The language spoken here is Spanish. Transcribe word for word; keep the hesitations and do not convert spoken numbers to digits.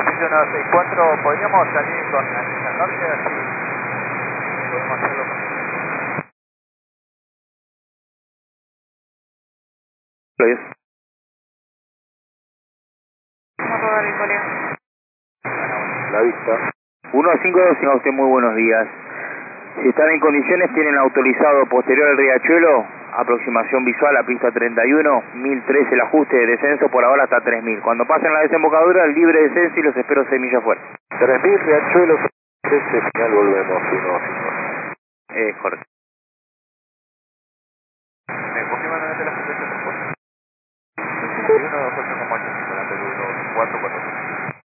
Servicio nueve seis cuatro, ¿podríamos salir con Anilla Norte? Así podemos hacerlo con... Please. ¿Cómo puedo dar el colega? La vista. uno cinco dos, tenga usted muy buenos días. Si están en condiciones, tienen autorizado posterior al riachuelo, aproximación visual a pista treinta y uno, mil tres el ajuste de descenso, por ahora hasta tres mil. Cuando pasen la desembocadura, el libre descenso y los espero seis millas fuera. tres mil, riachuelo, trece, final volvemos, uno cinco. Es correcto. ¿Me confirman nuevamente la frecuencia, por favor? treinta y uno, dos ocho, ocho cinco, la Perú, dos cuatro cuatro.